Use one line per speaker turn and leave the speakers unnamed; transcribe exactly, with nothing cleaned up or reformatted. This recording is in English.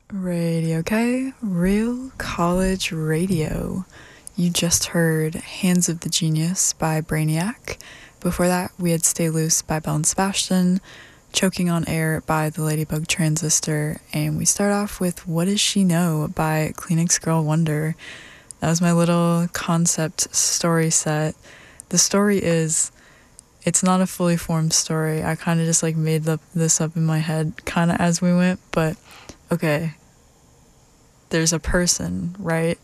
Radio K, Real College Radio. You just heard Hands of the Genius by Brainiac. Before that, we had Stay Loose by Belle and Sebastian, Choking on Air by the Ladybug Transistor, and we start off with What Does She Know by Kleenex Girl Wonder. That was my little concept story set. The story is, it's not a fully formed story. I kind of just like made the, this up in my head kind of as we went, but okay. There's a person, right?